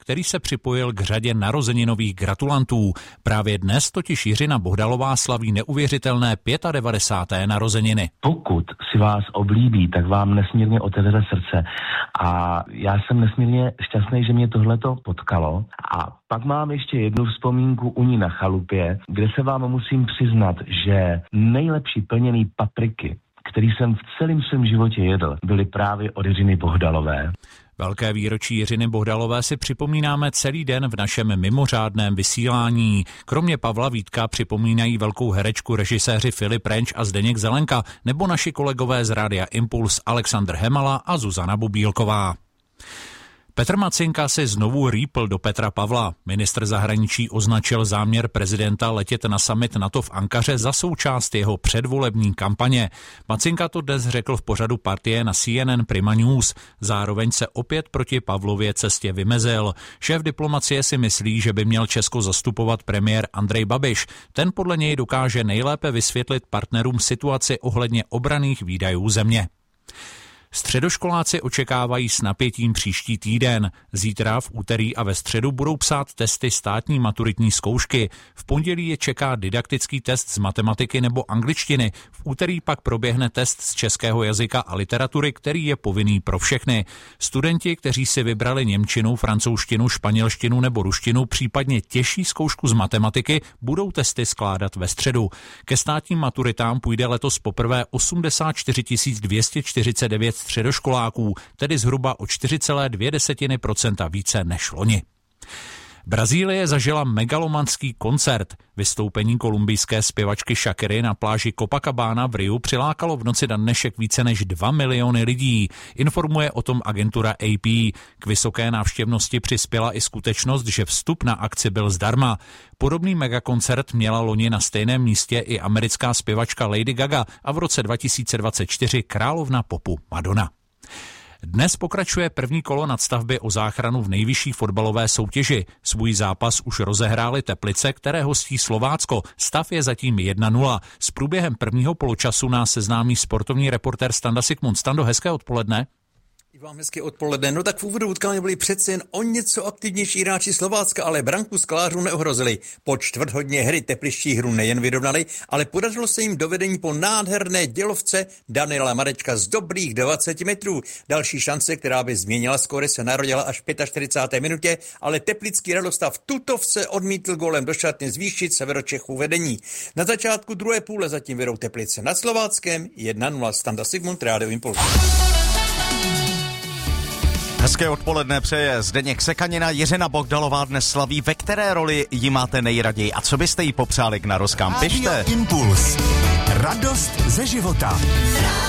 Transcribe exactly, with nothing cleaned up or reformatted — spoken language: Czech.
který se připojil k řadě narozeninových gratulantů. Právě dnes totiž Jiřina Bohdalová slaví neuvěřitelné devadesáté páté narozeniny. Pokud si vás oblíbí, tak vám nesmírně otevře srdce a já jsem nesmírně šťastný, že mě tohleto potkalo. A pak mám ještě jednu vzpomínku u ní na chalupě, kde se vám musím přiznat, že nejlepší plněný papriky, který jsem v celém svém životě jedl, byly právě od Jiřiny Bohdalové. Velké výročí Jiřiny Bohdalové si připomínáme celý den v našem mimořádném vysílání. Kromě Pavla Vítka připomínají velkou herečku režiséři Filip Renč a Zdeněk Zelenka nebo naši kolegové z Rádia Impuls Alexandr Hemala a Zuzana Bubílková. Petr Macinka si znovu rýpl do Petra Pavla. Ministr zahraničí označil záměr prezidenta letět na summit NATO v Ankaře za součást jeho předvolební kampaně. Macinka to dnes řekl v pořadu partie na C N N Prima News. Zároveň se opět proti Pavlově cestě vymezil. Šéf diplomacie si myslí, že by měl Česko zastupovat premiér Andrej Babiš. Ten podle něj dokáže nejlépe vysvětlit partnerům situaci ohledně obranných výdajů země. Středoškoláci očekávají s napětím příští týden. Zítra, v úterý a ve středu budou psát testy státní maturitní zkoušky. V pondělí je čeká didaktický test z matematiky nebo angličtiny. V úterý pak proběhne test z českého jazyka a literatury, který je povinný pro všechny. Studenti, kteří si vybrali němčinu, francouzštinu, španělštinu nebo ruštinu, případně těžší zkoušku z matematiky, budou testy skládat ve středu. Ke státním maturitám půjde letos poprvé osmdesát čtyři tisíc dvě stě čtyřicet devět středoškoláků, tedy zhruba o čtyři celé dvě procenta více než loni. Brazílie zažila megalomanský koncert. Vystoupení kolumbijské zpěvačky Shakiry na pláži Copacabana v Riu přilákalo v noci na dnešek více než dva miliony lidí. Informuje o tom agentura A P. K vysoké návštěvnosti přispěla i skutečnost, že vstup na akci byl zdarma. Podobný megakoncert měla loni na stejném místě i americká zpěvačka Lady Gaga a v roce dva tisíce dvacet čtyři královna popu Madonna. Dnes pokračuje první kolo nadstavby o záchranu v nejvyšší fotbalové soutěži. Svůj zápas už rozehrály Teplice, které hostí Slovácko. Stav je zatím jedna nula. S průběhem prvního poločasu nás seznámí sportovní reportér Standa Sigmund. Stando, hezké odpoledne. I vám hezké odpoledne. No tak v úvodu utkání byli přece jen o něco aktivnější hráči Slovácka, ale branku sklářů neohrozili. Po čtvrt hodně hry tepliští hru nejen vyrovnali, ale podařilo se jim dovedení po nádherné dělovce Daniela Marečka z dobrých dvacet metrů. Další šance, která by změnila skóre, se narodila až v čtyřicáté páté minutě, ale teplický Radoslav Tutovce odmítl gólem do šatny zvýšit Severočechů vedení. Na začátku druhé půle zatím vedou Teplice nad Slováckem jedna nula. Standa Sigmund, Rádio Impuls. Hezké odpoledne přeje Zdeněk Sekanina. Jiřina Bohdalová dnes slaví. Ve které roli jí máte nejraději a co byste jí popřáli k narozkám? Pište. Radio Impuls. Radost ze života.